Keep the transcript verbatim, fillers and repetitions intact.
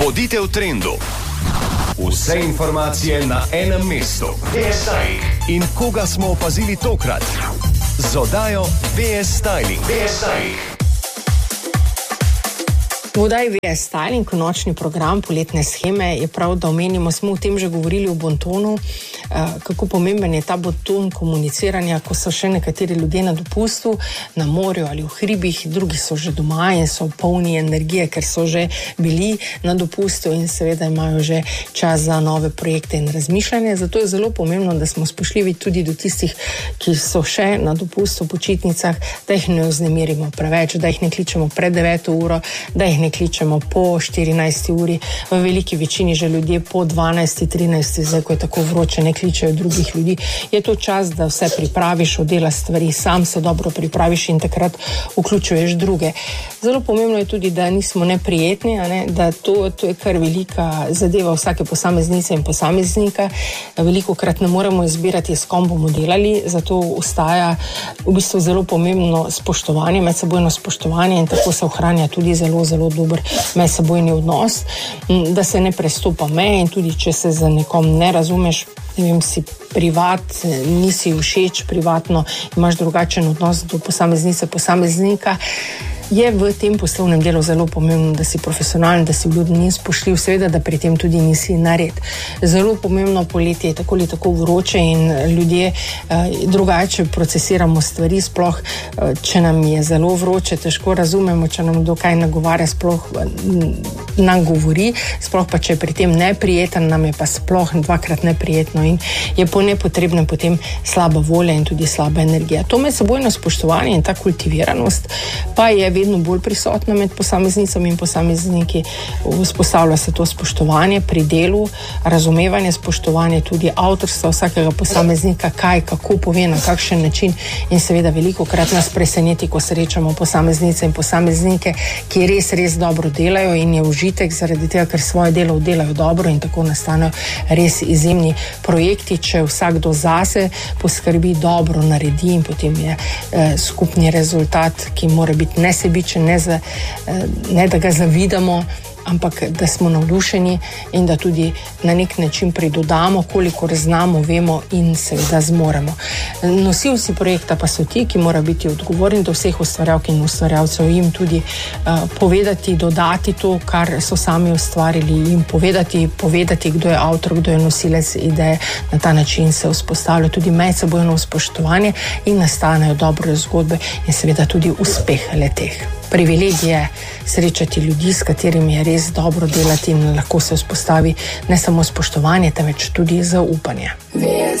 Bodite v trendu. Vse informacije na enem mestu. V S Styling. In koga smo opazili tokrat? Z oddajo V S Styling. V S Styling. V oddaji V S Styling, nočni program poletne sheme, je prav, da omenimo, smo o tem že govorili v bontonu, kako pomemben je ta bonton komuniciranja, ko so še nekateri ljudje na dopustu, na morju ali v hribih, drugi so že doma in so polni energije, ker so že bili na dopustu in seveda imajo že čas za nove projekte in razmišljanje. Zato je zelo pomembno, da smo spoštljivi tudi do tistih, ki so še na dopustu, počitnicah, da jih ne vznemirimo preveč, da jih ne kličemo pred deveto uro, da jih ne kličemo po štirinajsti uri, v veliki večini že ljudje po dvanajsti, trinajsti, zdaj ko je tako vroče, ne kličejo drugih ljudi. Je to čas, da vse pripraviš, oddelaš stvari, sam se dobro pripraviš in takrat vključuješ druge. Zelo pomembno je tudi, da nismo neprijetni, a ne? Da to, to je kar velika zadeva vsake posameznice in posameznika. Velikokrat ne moremo izbirati, s kom bomo delali, zato ostaja v bistvu zelo pomembno spoštovanje, medsebojno spoštovanje in tako se ohranja tudi zelo, zelo dober medsebojni odnos, da se ne prestopa meje in tudi, če se za nekom ne razumeš, ne vem, si privat, nisi všeč privatno, imaš drugačen odnos do posameznice, posameznika, je v tem poslovnem delu zelo pomembno, da si profesionalen, da si vljuden in spoštljiv, seveda, da pri tem tudi nisi nared. Zelo pomembno, poletje je tako ali tako vroče in ljudje eh, drugače procesiramo stvari, sploh eh, če nam je zelo vroče, težko razumemo, če nam kdo kaj nagovarja, sploh nam govori, sploh pa če je pri tem neprijeten, nam je pa sploh dvakrat neprijetno in je po nepotrebnem potem slaba volja in tudi slaba energija. To medsebojno spoštovanje in ta kultiviranost pa je vedno bolj prisotna med posameznicami in posamezniki. Vzpostavlja se to spoštovanje pri delu, razumevanje, spoštovanje tudi avtorstva vsakega posameznika, kaj, kako pove, na kakšen način in seveda velikokrat nas preseneti, ko srečamo posameznice in posameznike, ki res, res dobro delajo in je užitek zaradi tega, ker svoje delo delajo dobro in tako nastanejo res izjemni projekti, če vsakdo zase poskrbi, dobro naredi in potem je eh, skupni rezultat, ki mora biti nesebičen, Ne, za, ne da ga zavidamo, ampak da smo navdušeni in da tudi na nek način pridodamo, kolikor znamo, vemo in seveda zmoremo. Nosilci projekta pa so ti, ki morajo biti odgovorni do vseh ustvarjalk in ustvarjalcev, jim tudi uh, povedati, dodati to, kar so sami ustvarili, jim povedati, povedati, kdo je avtor, kdo je nosilec ideje. Na ta način se vzpostavlja tudi medsebojno spoštovanje in nastanejo dobre zgodbe in seveda tudi uspeh le-teh. Privilegij je srečati ljudi, s katerimi je res dobro delati in lahko se vzpostavi ne samo spoštovanje, temveč tudi zaupanje.